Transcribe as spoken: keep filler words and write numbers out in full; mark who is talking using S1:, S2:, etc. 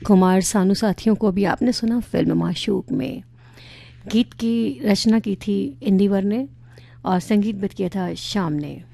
S1: कुमार सानू साथियों को भी आपने सुना फिल्म माशूक में। गीत की रचना की थी इंदिवर ने और संगीतबद्ध किया था श्याम ने।